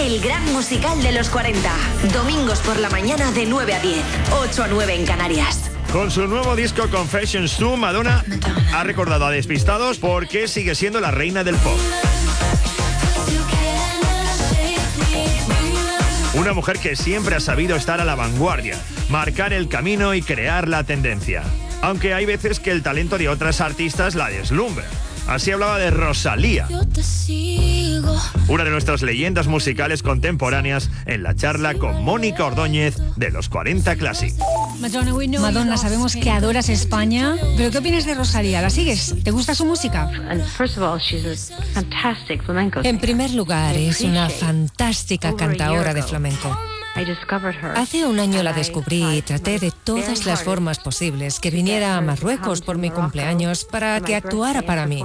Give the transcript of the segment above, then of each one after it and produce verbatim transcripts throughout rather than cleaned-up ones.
El gran musical de los cuarenta. Domingos por la mañana de nueve a diez. ocho a nueve en Canarias. Con su nuevo disco Confessions dos, Madonna ha recordado a despistados por qué sigue siendo la reina del pop. Una mujer que siempre ha sabido estar a la vanguardia, marcar el camino y crear la tendencia. Aunque hay veces que el talento de otras artistas la deslumbra. Así hablaba de Rosalía, una de nuestras leyendas musicales contemporáneas, en la charla con Mónica Ordóñez de los cuarenta Classic. Madonna, sabemos que adoras España, pero ¿qué opinas de Rosalía? ¿La sigues? ¿Te gusta su música? En primer lugar, es una fantástica cantaora de flamenco. Hace un año la descubrí y traté de todas las formas posibles que viniera a Marruecos por mi cumpleaños para que actuara para mí.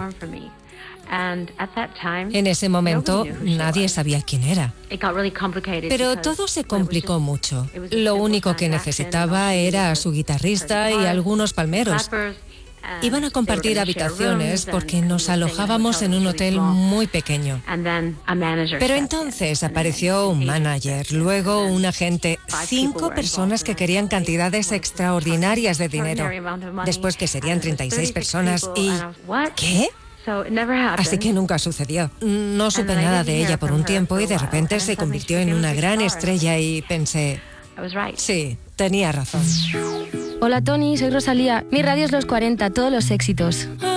En ese momento nadie sabía quién era. Pero todo se complicó mucho. Lo único que necesitaba era a su guitarrista y algunos palmeros. Iban a compartir habitaciones porque nos alojábamos en un hotel muy pequeño. Pero entonces apareció un manager, luego un agente, cinco personas que querían cantidades extraordinarias de dinero. Después que serían treinta y seis personas y... ¿Qué? Así que nunca sucedió. No supe nada de ella por un tiempo y de repente se convirtió en una gran estrella y pensé... Sí, tenía razón. Hola Tony, soy Rosalía. Mi radio es los cuarenta, todos los éxitos.